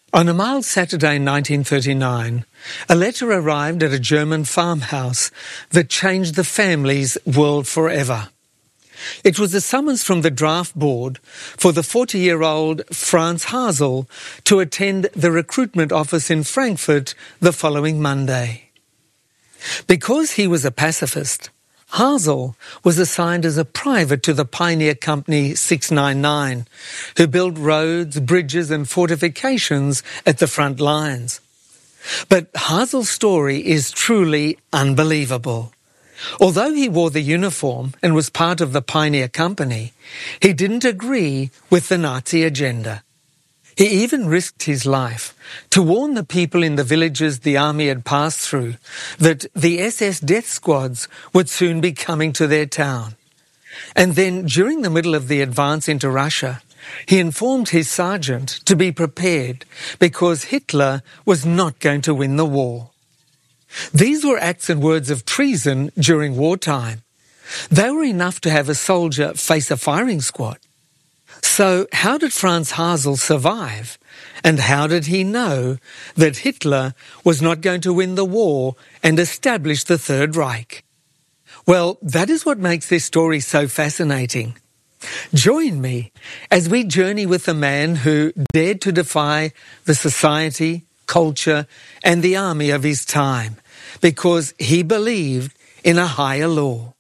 On a mild Saturday in 1939, a letter arrived at a German farmhouse that changed the family's world forever. It was a summons from the draft board for the 40-year-old Franz Hasel to attend the recruitment office in Frankfurt the following Monday. Because he was a pacifist, Hasel was assigned as a private to the pioneer company 699, who built roads, bridges and fortifications at the front lines. But Hasel's story is truly unbelievable. Although he wore the uniform and was part of the pioneer company, he didn't agree with the Nazi agenda. He even risked his life to warn the people in the villages the army had passed through that the SS death squads would soon be coming to their town. And then, during the middle of the advance into Russia, he informed his sergeant to be prepared because Hitler was not going to win the war. These were acts and words of treason during wartime. They were enough to have a soldier face a firing squad. So how did Franz Hasel survive? And how did he know that Hitler was not going to win the war and establish the Third Reich? Well, that is what makes this story so fascinating. Join me as we journey with a man who dared to defy the society, culture, and the army of his time because he believed in a higher law.